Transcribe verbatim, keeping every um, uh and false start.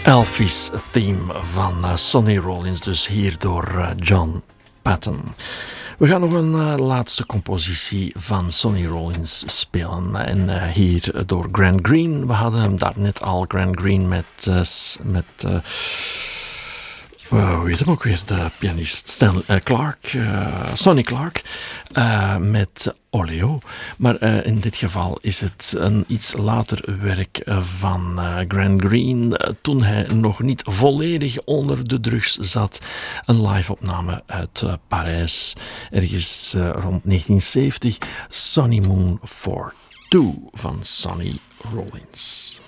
Elvis theme van uh, Sonny Rollins, dus hier door uh, John Patton. We gaan nog een uh, laatste compositie van Sonny Rollins spelen. En uh, hier door Grant Green. We hadden hem daarnet al, Grant Green met... Uh, met uh, Uh, hoe heet hem ook weer? De pianist Stan uh, Clark, uh, Sonny Clark, uh, met Oleo. Maar uh, in dit geval is het een iets later werk van uh, Grant Green, uh, toen hij nog niet volledig onder de drugs zat. Een live-opname uit uh, Parijs, ergens uh, rond negentien zeventig. Sonny Moon for Two van Sonny Rollins.